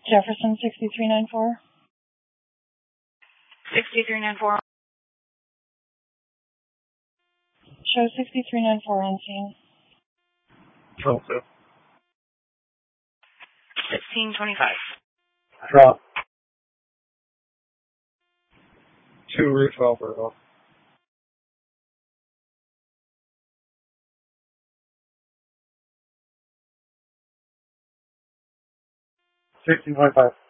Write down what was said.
Jefferson 6394. 6394. Show 6394 on scene. Control 2. 1625. Drop. 2 Route 12 Virgo. 1625.